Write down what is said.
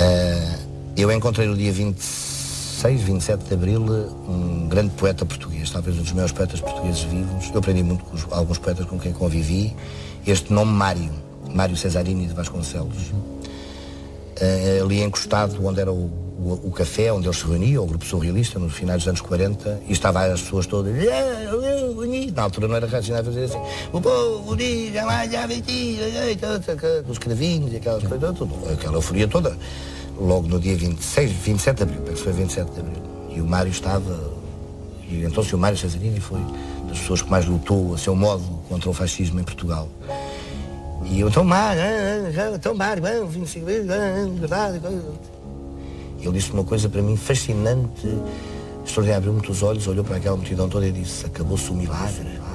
Eu encontrei no dia 26, 27 de Abril um grande poeta português, talvez um dos maiores poetas portugueses vivos. Eu aprendi muito com alguns poetas com quem convivi. Este nome Mário Cesarini de Vasconcelos. Ali encostado onde era o café, onde eles se reuniam, o grupo surrealista, nos finais dos anos 40, e estava as pessoas todas, na altura não era racional fazer assim, o povo unido, os cravinhos e aquelas coisas, aquela euforia toda, logo no dia 27 de Abril, penso que foi 27 de Abril, e o Mário estava, e então o Mário Cesarini foi das pessoas que mais lutou a seu modo contra o fascismo em Portugal. E eu, então Mário, 25 verdade. Ele disse uma coisa para mim fascinante, extraordinário, abriu muito os olhos, olhou para aquela multidão toda e disse: acabou-se o milagre.